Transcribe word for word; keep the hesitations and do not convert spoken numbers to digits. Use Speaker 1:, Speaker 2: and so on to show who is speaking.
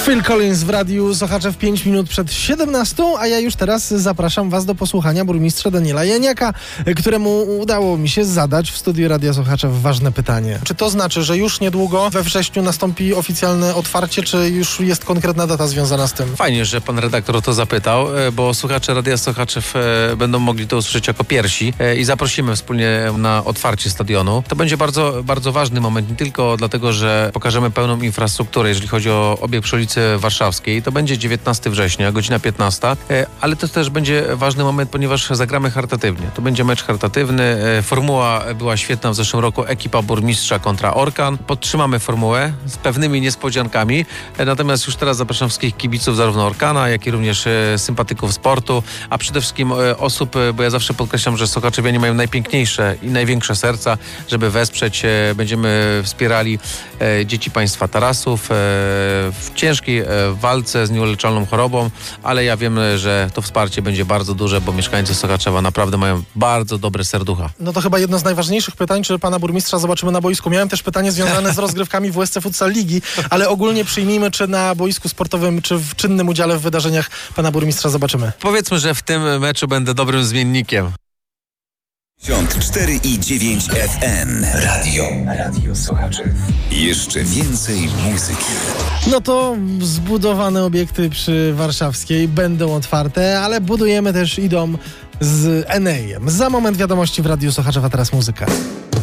Speaker 1: Phil Collins w Radiu Sochaczew pięć minut przed siedemnastą, a ja już teraz zapraszam was do posłuchania burmistrza Daniela Janiaka, któremu udało mi się zadać w studiu Radia Sochaczew ważne pytanie. Czy to znaczy, że już niedługo we wrześniu nastąpi oficjalne otwarcie, czy już jest konkretna data związana z tym?
Speaker 2: Fajnie, że pan redaktor o to zapytał, bo słuchacze Radia Sochaczew będą mogli to usłyszeć jako pierwsi i zaprosimy wspólnie na otwarcie stadionu. To będzie bardzo, bardzo ważny moment, nie tylko dlatego, że pokażemy pełną infrastrukturę, jeżeli chodzi o obiekt przy ulicy Warszawskiej. To będzie dziewiętnastego września, godzina piętnasta, ale to też będzie ważny moment, ponieważ zagramy charytatywnie. To będzie mecz charytatywny. Formuła była świetna w zeszłym roku, ekipa burmistrza kontra Orkan. Podtrzymamy formułę z pewnymi niespodziankami, natomiast już teraz zapraszam wszystkich kibiców zarówno Orkana, jak i również sympatyków sportu, a przede wszystkim osób, bo ja zawsze podkreślam, że Sochaczewianie mają najpiękniejsze i największe serca, żeby wesprzeć. Będziemy wspierali dzieci państwa Tarasów w ciężkiej walce z nieuleczalną chorobą, ale ja wiem, że to wsparcie będzie bardzo duże, bo mieszkańcy Sochaczewa naprawdę mają bardzo dobre serducha.
Speaker 1: No to chyba jedno z najważniejszych pytań, czy pana burmistrza zobaczymy na boisku. Miałem też pytanie związane z rozgrywkami w U S C Futsal Ligi, ale ogólnie przyjmijmy, czy na boisku sportowym, czy w czynnym udziale w wydarzeniach pana burmistrza zobaczymy.
Speaker 2: Powiedzmy, że w tym meczu będę dobrym zmiennikiem.
Speaker 3: pięćdziesiąt cztery i dziewięć F M. Radio. Radio Sochaczew. Jeszcze więcej muzyki.
Speaker 1: No to zbudowane obiekty przy Warszawskiej będą otwarte, ale budujemy też i dom z Enejem. Za moment wiadomości w Radiu Sochaczew, a teraz muzyka.